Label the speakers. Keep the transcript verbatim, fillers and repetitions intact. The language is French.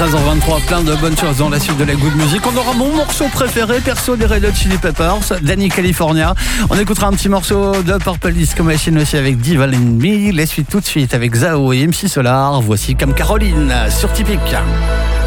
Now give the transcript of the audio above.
Speaker 1: treize heures vingt-trois, plein de bonnes choses dans la suite de la Good Music. On aura mon morceau préféré, perso des Red Hot Chili Peppers, Danny California. On écoutera un petit morceau de Purple Disco Machine aussi avec Devil in Me. Les suites tout de suite avec Zao et M C Solar. Voici Comme Caroline sur Typique.